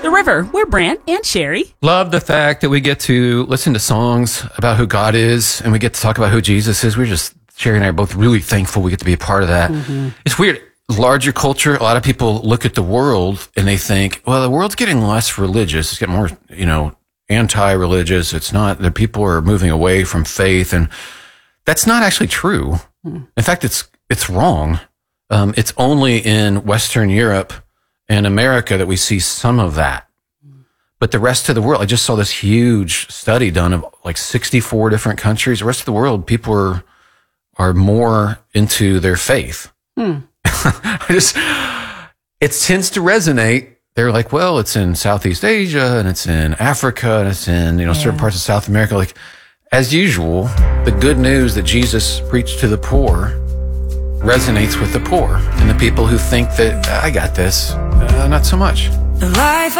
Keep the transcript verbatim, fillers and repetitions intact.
The River. We're Brant and Sherry. Love the fact that we get to listen to songs about who God is and we get to talk about who Jesus is. We're just, Sherry and I are both really thankful we get to be a part of that. Mm-hmm. It's weird. Larger culture, a lot of people look at the world and they think, well, the world's getting less religious. It's getting more, you know, anti-religious. It's not, the people are moving away from faith. And that's not actually true. Mm. In fact, it's, it's wrong. Um, it's only in Western Europe and America that we see some of that. But the rest of the world, I just saw this huge study done of like sixty-four different countries. The rest of the world, people are, are more into their faith. Hmm. I just, it tends to resonate. They're like, well, it's in Southeast Asia and it's in Africa and it's in, you know, yeah. certain parts of South America. Like, as usual, the good news that Jesus preached to the poor resonates with the poor and the people who think that I got this, uh, not so much. Life